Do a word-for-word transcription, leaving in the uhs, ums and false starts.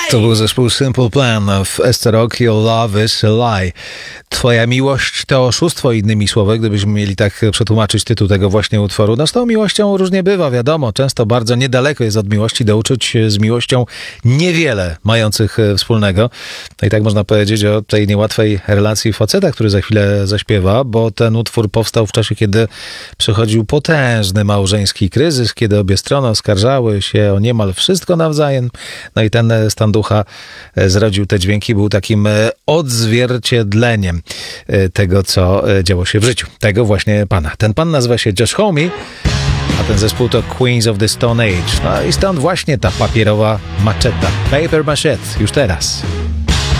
To był zespół Simple Plan w Esther Rock, Your Love is a Lie. Twoja miłość to oszustwo, innymi słowy, gdybyśmy mieli tak przetłumaczyć tytuł tego właśnie utworu. No z tą miłością różnie bywa, wiadomo, często bardzo niedaleko jest od miłości do uczuć z miłością niewiele mających wspólnego. No i tak można powiedzieć o tej niełatwej relacji faceta, który za chwilę zaśpiewa, bo ten utwór powstał w czasie, kiedy przechodził potężny małżeński kryzys, kiedy obie strony oskarżały się o niemal wszystko nawzajem. No i ten stan ducha zrodził te dźwięki, był takim odzwierciedleniem tego, co działo się w życiu. Tego właśnie pana. Ten pan nazywa się Josh Homme, a ten zespół to Queens of the Stone Age. No i stąd właśnie ta papierowa maczeta. Paper Machete. Już teraz.